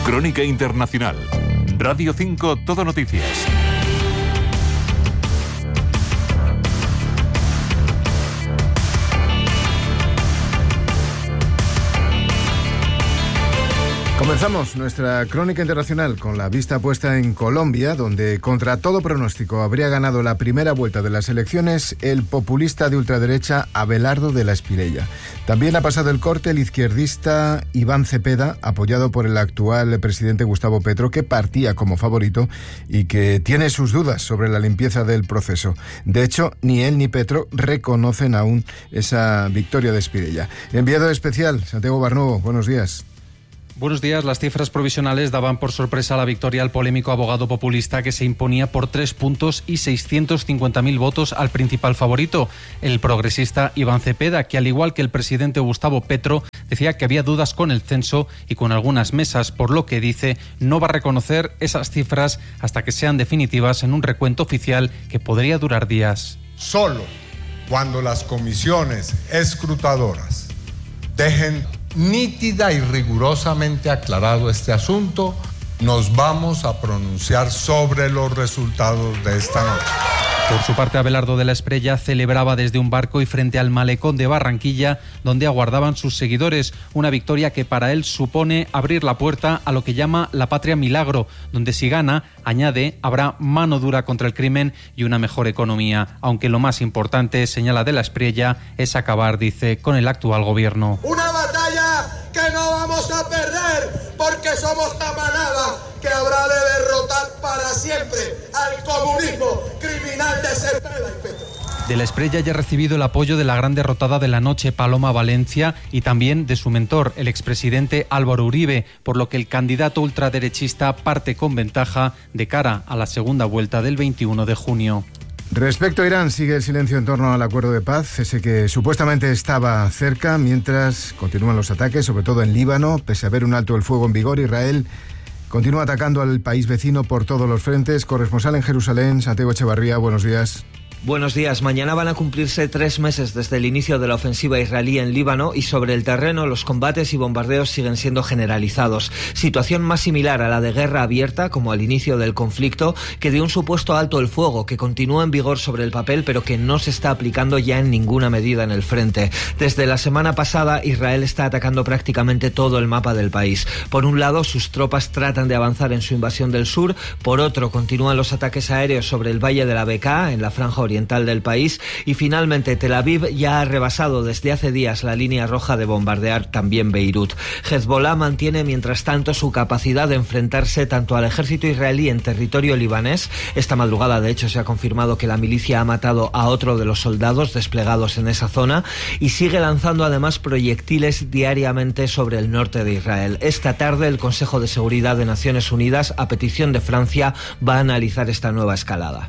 Crónica Internacional. Radio 5 Todo Noticias. Comenzamos nuestra crónica internacional con la vista puesta en Colombia, donde contra todo pronóstico habría ganado la primera vuelta de las elecciones el populista de ultraderecha Abelardo de la Espriella. También ha pasado el corte el izquierdista Iván Cepeda, apoyado por el actual presidente Gustavo Petro, que partía como favorito y que tiene sus dudas sobre la limpieza del proceso. De hecho, ni él ni Petro reconocen aún esa victoria de Espriella. Enviado especial, Santiago Barnuevo, buenos días. Buenos días. Las cifras provisionales daban por sorpresa la victoria al polémico abogado populista, que se imponía por 3 puntos y 650.000 votos al principal favorito, el progresista Iván Cepeda, que al igual que el presidente Gustavo Petro decía que había dudas con el censo y con algunas mesas, por lo que dice no va a reconocer esas cifras hasta que sean definitivas en un recuento oficial que podría durar días. Solo cuando las comisiones escrutadoras dejen nítida y rigurosamente aclarado este asunto, nos vamos a pronunciar sobre los resultados de esta noche. Por su parte, Abelardo de la Espriella celebraba desde un barco y frente al malecón de Barranquilla, donde aguardaban sus seguidores, una victoria que para él supone abrir la puerta a lo que llama la patria milagro, donde si gana, añade, habrá mano dura contra el crimen y una mejor economía, aunque lo más importante, señala de la Espriella, es acabar, dice, con el actual gobierno. Una batalla que no vamos a perder, porque somos la manada que habrá de derrotar para siempre al comunismo criminal de Cepeda y Petro. De la Espriella ya ha recibido el apoyo de la gran derrotada de la noche, Paloma Valencia, y también de su mentor, el expresidente Álvaro Uribe, por lo que el candidato ultraderechista parte con ventaja de cara a la segunda vuelta del 21 de junio. Respecto a Irán, sigue el silencio en torno al acuerdo de paz, ese que supuestamente estaba cerca, mientras continúan los ataques, sobre todo en Líbano. Pese a haber un alto el fuego en vigor, Israel continúa atacando al país vecino por todos los frentes. Corresponsal en Jerusalén, Santiago Echevarría, buenos días. Buenos días. Mañana van a cumplirse 3 meses desde el inicio de la ofensiva israelí en Líbano y sobre el terreno los combates y bombardeos siguen siendo generalizados. Situación más similar a la de guerra abierta, como al inicio del conflicto, que de un supuesto alto el fuego que continúa en vigor sobre el papel pero que no se está aplicando ya en ninguna medida en el frente. Desde la semana pasada, Israel está atacando prácticamente todo el mapa del país. Por un lado, sus tropas tratan de avanzar en su invasión del sur. Por otro, continúan los ataques aéreos sobre el Valle de la Bekaa, en la franja oriental del país, y finalmente Tel Aviv ya ha rebasado desde hace días la línea roja de bombardear también Beirut. Hezbollah mantiene mientras tanto su capacidad de enfrentarse tanto al ejército israelí en territorio libanés. Esta madrugada de hecho se ha confirmado que la milicia ha matado a otro de los soldados desplegados en esa zona y sigue lanzando además proyectiles diariamente sobre el norte de Israel. Esta tarde el Consejo de Seguridad de Naciones Unidas, a petición de Francia, va a analizar esta nueva escalada.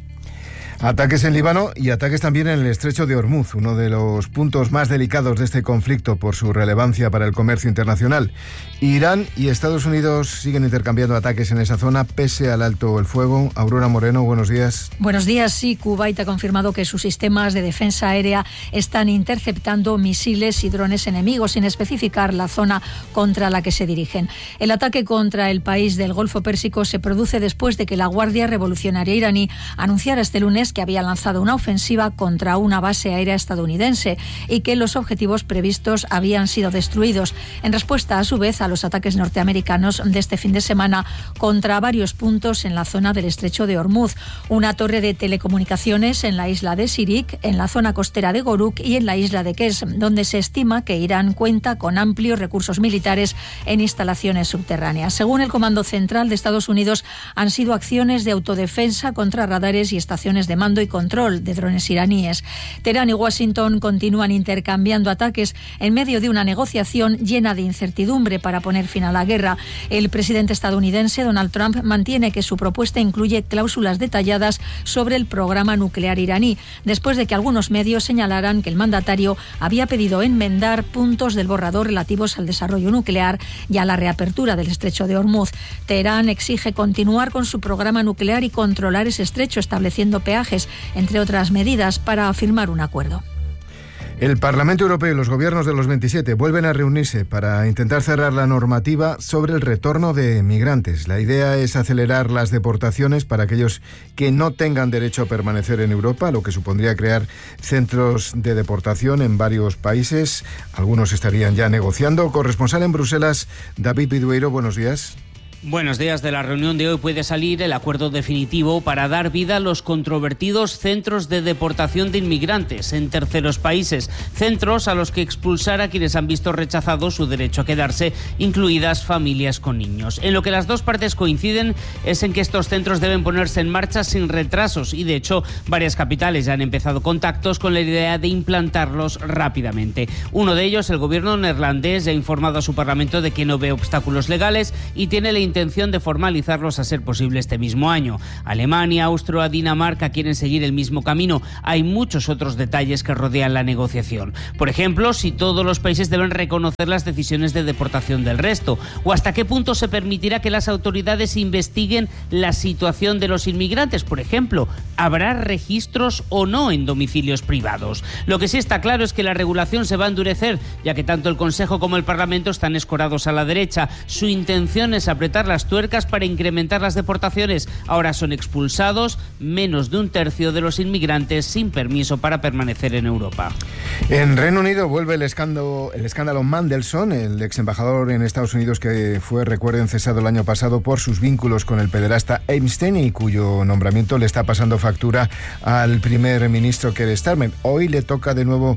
Ataques en Líbano y ataques también en el estrecho de Hormuz, uno de los puntos más delicados de este conflicto por su relevancia para el comercio internacional. Irán y Estados Unidos siguen intercambiando ataques en esa zona pese al alto el fuego. Aurora Moreno, buenos días. Buenos días. Sí, Kuwait ha confirmado que sus sistemas de defensa aérea están interceptando misiles y drones enemigos, sin especificar la zona contra la que se dirigen. El ataque contra el país del Golfo Pérsico se produce después de que la Guardia Revolucionaria iraní anunciara este lunes que había lanzado una ofensiva contra una base aérea estadounidense y que los objetivos previstos habían sido destruidos, en respuesta a su vez a los ataques norteamericanos de este fin de semana contra varios puntos en la zona del estrecho de Hormuz, una torre de telecomunicaciones en la isla de Sirik, en la zona costera de Goruk y en la isla de Kes, donde se estima que Irán cuenta con amplios recursos militares en instalaciones subterráneas. Según el Comando Central de Estados Unidos, han sido acciones de autodefensa contra radares y estaciones de mando y control de drones iraníes. Teherán y Washington continúan intercambiando ataques en medio de una negociación llena de incertidumbre para poner fin a la guerra. El presidente estadounidense Donald Trump mantiene que su propuesta incluye cláusulas detalladas sobre el programa nuclear iraní, después de que algunos medios señalaran que el mandatario había pedido enmendar puntos del borrador relativos al desarrollo nuclear y a la reapertura del estrecho de Hormuz. Teherán exige continuar con su programa nuclear y controlar ese estrecho, estableciendo peajes, entre otras medidas, para firmar un acuerdo. El Parlamento Europeo y los gobiernos de los 27 vuelven a reunirse para intentar cerrar la normativa sobre el retorno de migrantes. La idea es acelerar las deportaciones para aquellos que no tengan derecho a permanecer en Europa, lo que supondría crear centros de deportación en varios países. Algunos estarían ya negociando. Corresponsal en Bruselas, David Bidueiro, buenos días. Buenos días. De la reunión de hoy puede salir el acuerdo definitivo para dar vida a los controvertidos centros de deportación de inmigrantes en terceros países, centros a los que expulsar a quienes han visto rechazado su derecho a quedarse, incluidas familias con niños. En lo que las dos partes coinciden es en que estos centros deben ponerse en marcha sin retrasos y, de hecho, varias capitales ya han empezado contactos con la idea de implantarlos rápidamente. Uno de ellos, el gobierno neerlandés, ha informado a su parlamento de que no ve obstáculos legales y tiene la intención de formalizarlos a ser posible este mismo año. Alemania, Austria, Dinamarca quieren seguir el mismo camino. Hay muchos otros detalles que rodean la negociación. Por ejemplo, si todos los países deben reconocer las decisiones de deportación del resto, o hasta qué punto se permitirá que las autoridades investiguen la situación de los inmigrantes. Por ejemplo, ¿habrá registros o no en domicilios privados? Lo que sí está claro es que la regulación se va a endurecer, ya que tanto el Consejo como el Parlamento están escorados a la derecha. Su intención es apretar las tuercas para incrementar las deportaciones. Ahora son expulsados menos de un tercio de los inmigrantes sin permiso para permanecer en Europa. En Reino Unido vuelve el escándalo Mandelson, el ex embajador en Estados Unidos que fue, recuerden, cesado el año pasado por sus vínculos con el pederasta Epstein y cuyo nombramiento le está pasando factura al primer ministro Keir Starmer. Hoy le toca de nuevo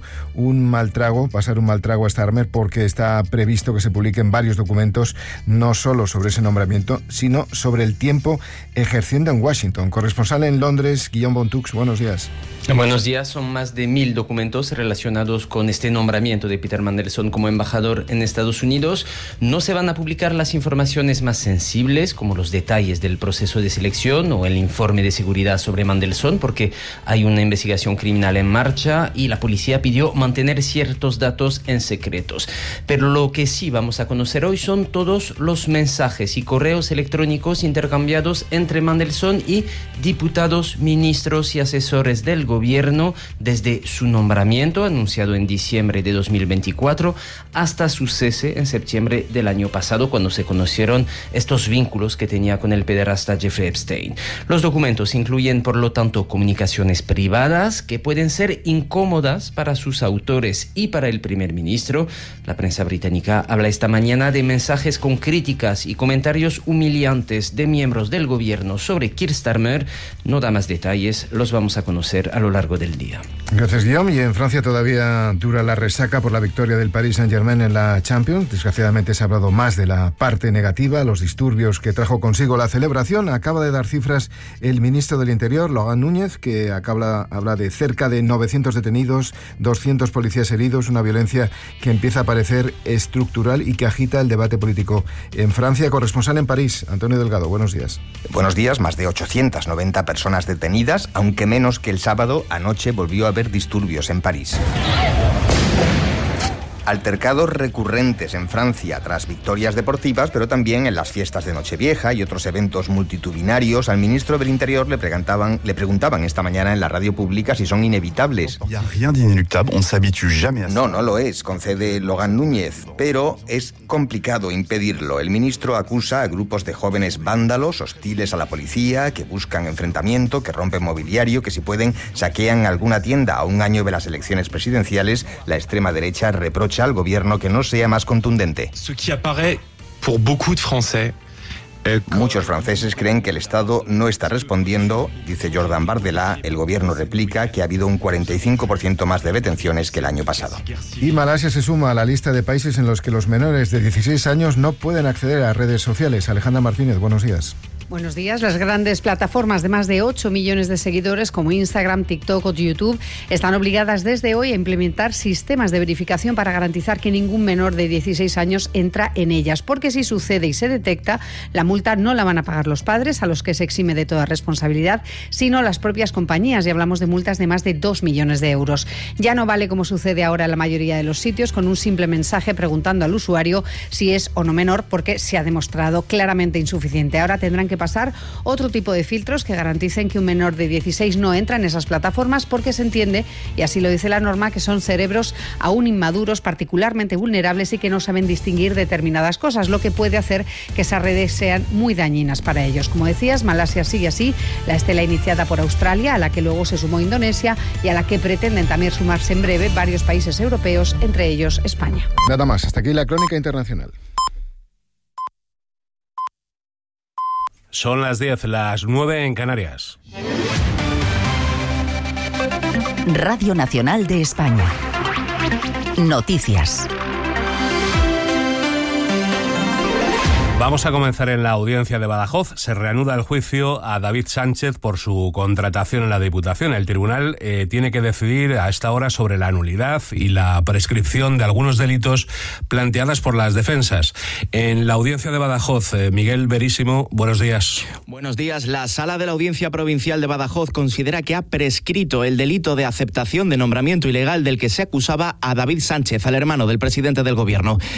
pasar un mal trago a Starmer, porque está previsto que se publiquen varios documentos, no solo sobre ese nombramiento, sino sobre el tiempo ejerciendo en Washington. Corresponsal en Londres, Guillaume Bontux, buenos días. Buenos días. Son más de 1000 documentos relacionados con este nombramiento de Peter Mandelson como embajador en Estados Unidos. No se van a publicar las informaciones más sensibles, como los detalles del proceso de selección o el informe de seguridad sobre Mandelson, porque hay una investigación criminal en marcha y la policía pidió mantener ciertos datos en secretos. Pero lo que sí vamos a conocer hoy son todos los mensajes y correos electrónicos intercambiados entre Mandelson y diputados, ministros y asesores del gobierno desde su nombramiento, anunciado en diciembre de 2024, hasta su cese en septiembre del año pasado, cuando se conocieron estos vínculos que tenía con el pederasta Jeffrey Epstein. Los documentos incluyen, por lo tanto, comunicaciones privadas que pueden ser incómodas para sus autores y para el primer ministro. La prensa británica habla esta mañana de mensajes con críticas y comentarios humillantes de miembros del gobierno sobre Keir Starmer. No da más detalles, los vamos a conocer a lo largo del día. Gracias, Guillaume. Y en Francia todavía dura la resaca por la victoria del Paris Saint-Germain en la Champions. Desgraciadamente se ha hablado más de la parte negativa, los disturbios que trajo consigo la celebración. Acaba de dar cifras el ministro del Interior, Laurent Núñez, que habla de cerca de 900 detenidos, 200 policías heridos, una violencia que empieza a parecer estructural y que agita el debate político en Francia. Corresponsal en París, Antonio Delgado, buenos días. Buenos días. Más de 890 personas detenidas, aunque menos que el sábado. Anoche volvió a haber disturbios en París. Altercados recurrentes en Francia tras victorias deportivas, pero también en las fiestas de Nochevieja y otros eventos multitudinarios. Al ministro del Interior le preguntaban esta mañana en la radio pública si son inevitables. No lo es, concede Laurent Núñez, pero es complicado impedirlo. El ministro acusa a grupos de jóvenes vándalos, hostiles a la policía, que buscan enfrentamiento, que rompen mobiliario, que si pueden saquean alguna tienda. A un año de las elecciones presidenciales, la extrema derecha reprocha al gobierno que no sea más contundente. Muchos franceses creen que el Estado no está respondiendo, dice Jordan Bardella. El gobierno replica que ha habido un 45% más de detenciones que el año pasado. Y Malasia se suma a la lista de países en los que los menores de 16 años no pueden acceder a redes sociales. Alejandra Martínez, buenos días. Buenos días. Las grandes plataformas de más de 8 millones de seguidores como Instagram, TikTok o YouTube están obligadas desde hoy a implementar sistemas de verificación para garantizar que ningún menor de 16 años entra en ellas, porque si sucede y se detecta, la multa no la van a pagar los padres, a los que se exime de toda responsabilidad, sino las propias compañías, y hablamos de multas de más de 2 millones de euros. Ya no vale, como sucede ahora en la mayoría de los sitios, con un simple mensaje preguntando al usuario si es o no menor, porque se ha demostrado claramente insuficiente. Ahora tendrán que que pasar otro tipo de filtros que garanticen que un menor de 16 no entra en esas plataformas, porque se entiende, y así lo dice la norma, que son cerebros aún inmaduros, particularmente vulnerables y que no saben distinguir determinadas cosas, lo que puede hacer que esas redes sean muy dañinas para ellos. Como decías, Malasia sigue así la estela iniciada por Australia, a la que luego se sumó Indonesia y a la que pretenden también sumarse en breve varios países europeos, entre ellos España. Nada más, hasta aquí la crónica internacional. Son las 10, las 9 en Canarias. Radio Nacional de España. Noticias. Vamos a comenzar en la audiencia de Badajoz. Se reanuda el juicio a David Sánchez por su contratación en la Diputación. El tribunal tiene que decidir a esta hora sobre la nulidad y la prescripción de algunos delitos planteadas por las defensas. En la audiencia de Badajoz, Miguel Verísimo, buenos días. Buenos días. La Sala de la Audiencia Provincial de Badajoz considera que ha prescrito el delito de aceptación de nombramiento ilegal del que se acusaba a David Sánchez, al hermano del presidente del Gobierno.